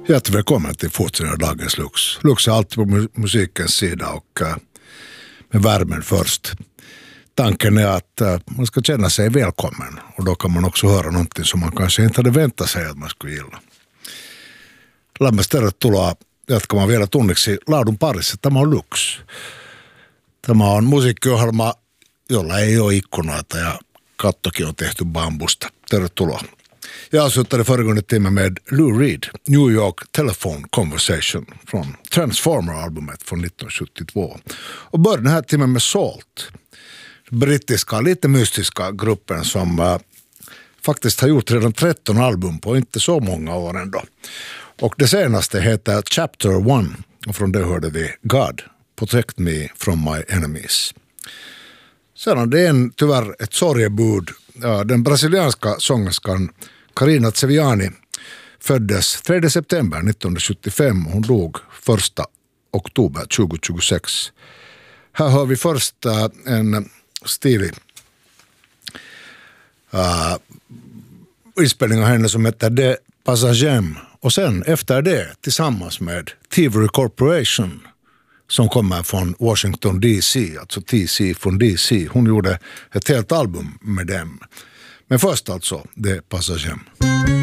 Hjärtligt välkommen till fortsättningen av dagens Lux. Lux är alltid på musikens sida och med värmen först. Tanken är att man ska känna sig välkommen och då kan man också höra någonting som man kanske inte hade väntat sig att man skulle gilla. Lämmäs tervetuloa jatkamaan vielä tunniksi laadun parissa. Tämä on Lux. Tämä on musiikkiohjelma, jolla ei ole ikkunoita ja kattokin on tehty bambusta. Tervetuloa. Jag avslutade föregående timme med Lou Reed, New York Telephone Conversation från Transformer-albumet från 1972. Och började den här timmen med Salt, brittiska, lite mystiska gruppen som faktiskt har gjort redan 13 album på inte så många år ändå. Och det senaste heter Chapter 1 och från det hörde vi God, Protect Me from My Enemies. Sedan det är tyvärr ett sorgebud. Den brasilianska sångerskan Karina Tseviani föddes 3 september 1975 och hon dog 1 oktober 2026. Här hör vi först en stilig inspelning av henne som heter De Passagem och sen efter det tillsammans med Thievery Corporation som kommer från Washington DC, alltså TC från DC. Hon gjorde ett helt album med dem. Men först alltså, De Passagem.